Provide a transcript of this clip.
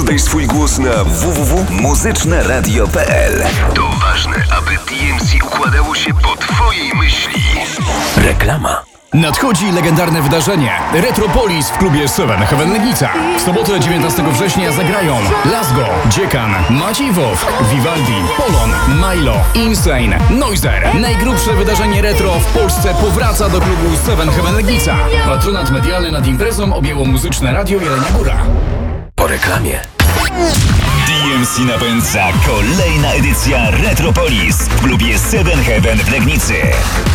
Oddaj swój głos na www.muzyczneradio.pl. To ważne, aby DMC układało się po twojej myśli. Reklama. Nadchodzi legendarne wydarzenie Retropolis w klubie Seven Heaven Legnica. W sobotę 19 września zagrają Lasgo, Dziekan, Maciej Wowk, Vivaldi, Polon, Milo, Insane, Noizer. Najgrubsze wydarzenie retro w Polsce powraca do klubu Seven Heaven Legnica. Patronat medialny nad imprezą objęło Muzyczne Radio Jelenia Góra. Po reklamie. DMC napędza kolejna edycja Retropolis w klubie Seven Heaven w Legnicy.